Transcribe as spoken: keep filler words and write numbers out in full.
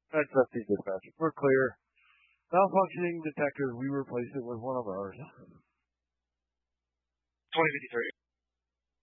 That's Dusty Dispatch. We're clear. Malfunctioning detectors, we replaced it with one of ours. twenty fifty-three.